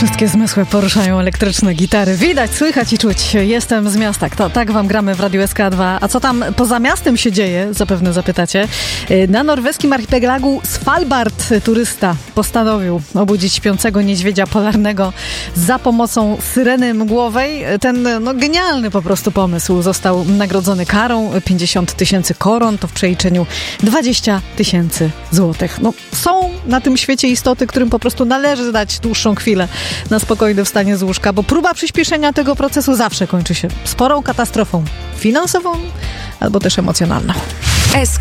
Wszystkie zmysły poruszają elektryczne gitary. Widać, słychać i czuć. Jestem z miasta. Tak wam gramy w Radiu SK2. A co tam poza miastem się dzieje? Zapewne zapytacie. Na norweskim archipelagu Svalbard turysta postanowił obudzić śpiącego niedźwiedzia polarnego za pomocą syreny mgłowej. Ten genialny po prostu pomysł został nagrodzony karą 50 000 koron, to w przeliczeniu 20 000 złotych. Są na tym świecie istoty, którym po prostu należy dać dłuższą chwilę na spokojne wstanie z łóżka, bo próba przyspieszenia tego procesu zawsze kończy się sporą katastrofą finansową albo też emocjonalną. SK